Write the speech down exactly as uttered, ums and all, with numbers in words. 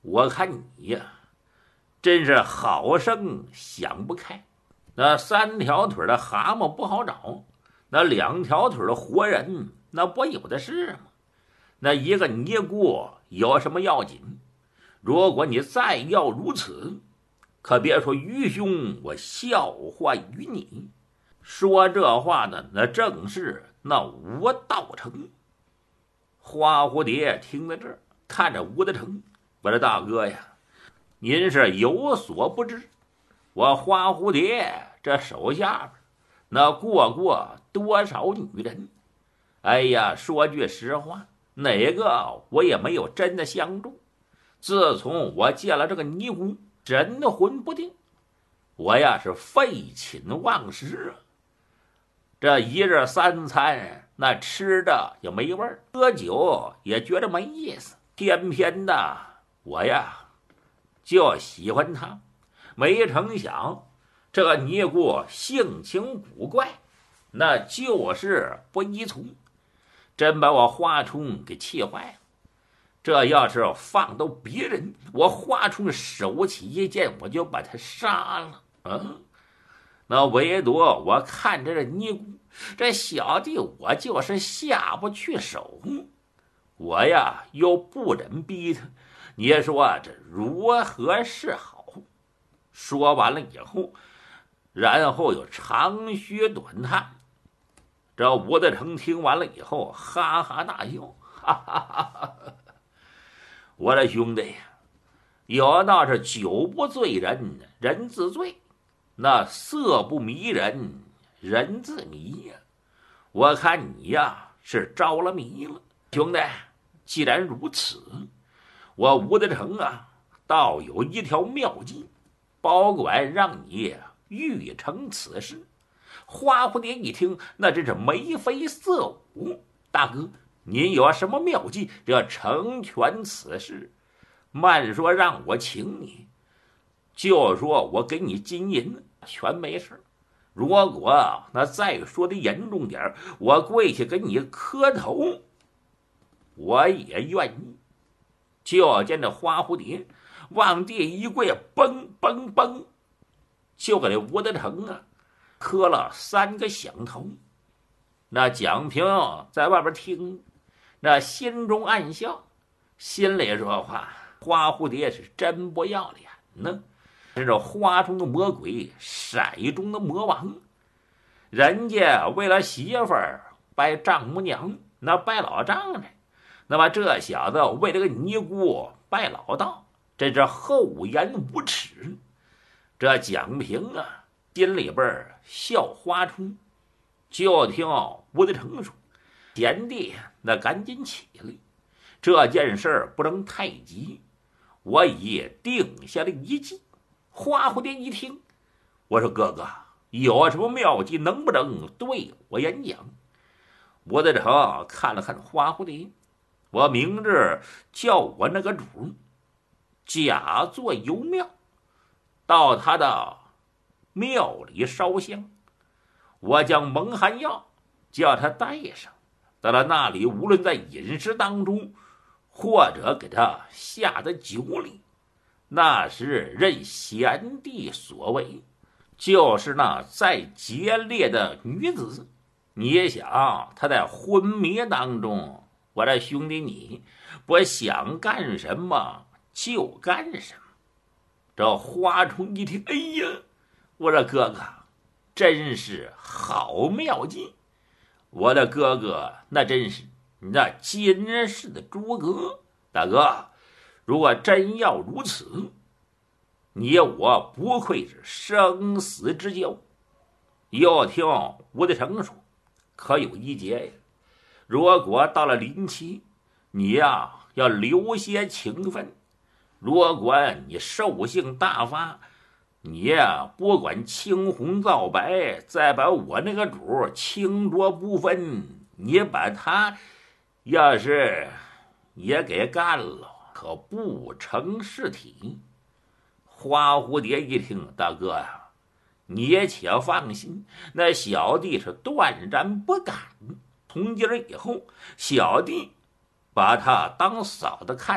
我看你呀，真是好生想不开。那三条腿的蛤蟆不好找，那两条腿的活人那不有的是吗？那一个尼姑有什么要紧？如果你再要如此，可别说愚兄我笑话于你。说这话的那正是那吴道成。花蝴蝶听到这儿，看着吴德成，我的大哥呀，您是有所不知，我花蝴蝶这手下边那过过多少女人？哎呀，说句实话，哪个我也没有真的相中。自从我见了这个尼姑，神魂不定，我呀是废寝忘食啊。这一日三餐那吃的也没味儿，喝酒也觉得没意思，偏偏的我呀就喜欢他。没成想这个尼姑性情古怪，那就是不依从，真把我花冲给气坏了。这要是放到别人，我花冲手起一剑我就把他杀了。嗯，那唯独我看着这尼姑，这小弟我就是下不去手，我呀又不忍逼他，你说这如何是好？说完了以后，然后又长吁短叹。这吴德成听完了以后，哈哈大笑，哈哈哈哈！我的兄弟呀，有道是酒不醉人人自醉，那色不迷人人自迷呀。我看你呀是着了迷了，兄弟。既然如此，我吴德成啊，倒有一条妙计，保管让你欲成此事。花蝴蝶一听，那真是眉飞色舞。大哥，您有什么妙计，这成全此事？慢说让我请你，就说我给你金银，全没事。如果那再说的严重点，我跪下给你磕头，我也愿意。就见这花蝴蝶往地一跪，嘣嘣嘣，就给这吴德成啊磕了三个响头。那蒋平在外边听，那心中暗笑，心里说话：花蝴蝶是真不要脸呢，这是花中的魔鬼，骰中的魔王。人家为了媳妇儿拜丈母娘，那拜老丈人，那么这小子为了个尼姑拜老道，这是厚颜无耻。这蒋平啊心里边笑花冲，就听吴德成说：贤弟那赶紧起来，这件事不能太急，我已定下了一计。花蝴蝶一听，我说哥哥有什么妙计，能不能对我演讲？吴德成看了看花蝴蝶，我明日叫我那个主假作游庙，到他的庙里烧香，我将蒙汗药叫他带上，到了那里无论在饮食当中，或者给他下的酒里，那是任贤弟所为。就是那再劫掠的女子，你想她在昏迷当中，我的兄弟你不想干什么就干什么。这花冲一听，哎呀，我说哥哥真是好妙计，我的哥哥那真是那今世的诸葛。大哥，如果真要如此，你我不愧是生死之交。又听吴德成说，可有一节呀，如果到了临期，你呀要留些情分，如果你兽性大发，你呀不管青红皂白，再把我那个主清浊不分，你把他要是也给干了，可不成事体。花蝴蝶一听，大哥呀、啊，你也且放心，那小弟是断然不敢。从今儿以后，小弟把他当嫂子看。